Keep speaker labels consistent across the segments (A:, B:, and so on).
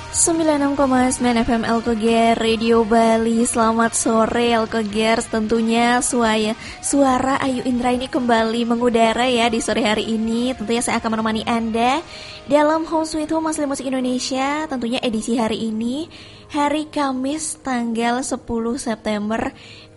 A: 96,9 FM Elkoger Radio Bali. Selamat sore Elkogers. Tentunya suara Ayu Indra ini kembali mengudara ya di sore hari ini. Tentunya saya akan menemani Anda dalam Home Sweet Home Asli Musik Indonesia. Tentunya edisi hari ini, hari Kamis tanggal 10 September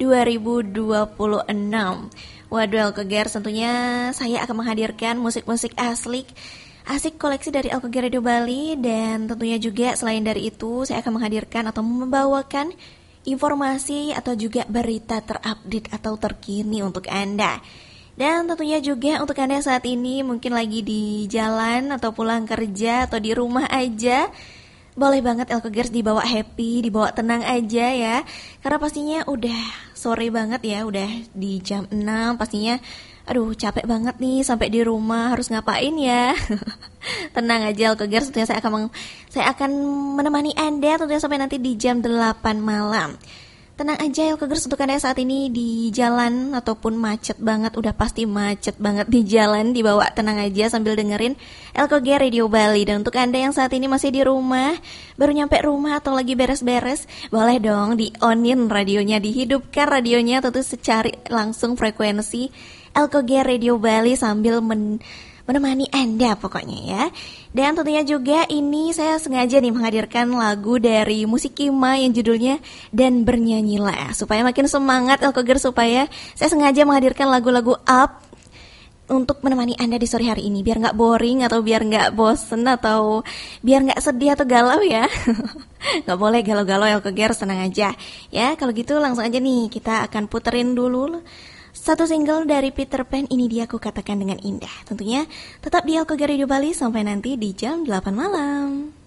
A: 2026. Waduh Elkogers, tentunya saya akan menghadirkan musik-musik asik koleksi dari Elkoger Radio Bali. Dan tentunya juga selain dari itu, saya akan menghadirkan atau membawakan informasi atau juga berita terupdate atau terkini untuk Anda. Dan tentunya juga untuk Anda saat ini mungkin lagi di jalan atau pulang kerja atau di rumah aja, boleh banget Elkogers dibawa happy, dibawa tenang aja ya. Karena pastinya udah sore banget ya, udah di jam 6 pastinya. Aduh capek banget nih sampai di rumah harus ngapain ya. Tenang aja Elkogers, tentunya saya akan menemani Anda tentunya sampai nanti di jam 8 malam. Tenang aja Elkogers, untuk Anda saat ini di jalan ataupun macet banget, udah pasti macet banget di jalan, dibawa tenang aja sambil dengerin Elkoger Radio Bali. Dan untuk Anda yang saat ini masih di rumah, baru nyampe rumah atau lagi beres-beres, boleh dong di-onin radionya, dihidupkan radionya, tentu secari langsung frekuensi Elkoger Radio Bali sambil menemani Anda pokoknya ya. Dan tentunya juga ini saya sengaja nih menghadirkan lagu dari Musik Kima yang judulnya Dan Bernyanyilah, supaya makin semangat Elkoger, supaya saya sengaja menghadirkan lagu-lagu up untuk menemani Anda di sore hari ini, biar gak boring atau biar gak bosen atau biar gak sedih atau galau ya. Gak boleh galau-galau Elkoger, tenang aja ya. Kalau gitu langsung aja nih kita akan puterin dulu satu single dari Peter Pan, Ini Dia Ku Katakan Dengan Indah. Tentunya tetap di Elkoger Radio Bali sampai nanti di jam 8 malam.